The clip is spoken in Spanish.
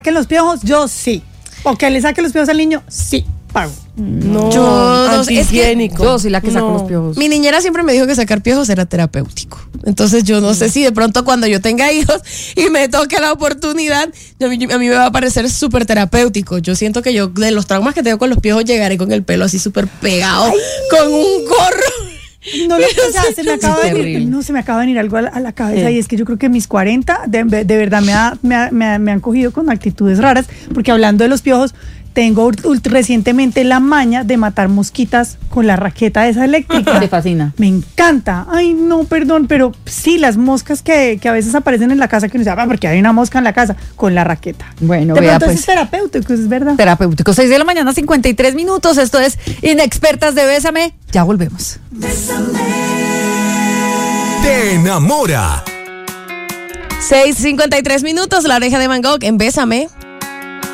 Que los piojos, yo sí. O que le saque los piojos al niño, sí, pago. No, antihigiénico. Yo soy la que saco los piojos. Mi niñera siempre me dijo que sacar piojos era terapéutico. Entonces yo no sé si de pronto cuando yo tenga hijos y me toque la oportunidad, a mí me va a parecer súper terapéutico. Yo siento que yo, de los traumas que tengo con los piojos, llegaré con el pelo así súper pegado, con un gorro. No, o sea, se me acaba de venir algo a la cabeza y es que yo creo que mis 40 de verdad me han cogido con actitudes raras, porque hablando de los piojos, tengo recientemente la maña de matar mosquitas con la raqueta esa eléctrica. Te fascina. Me encanta. Ay, no, perdón, pero sí, las moscas que a veces aparecen en la casa, que uno dice, porque hay una mosca en la casa, con la raqueta. Bueno, de vea, pronto pues, es terapéutico, es verdad. Terapéutico. 6 de la mañana, 53 minutos. Esto es Inexpertas de Bésame. Ya volvemos. Te enamora. 6:53 minutos, La Oreja de Van Gogh en Bésame.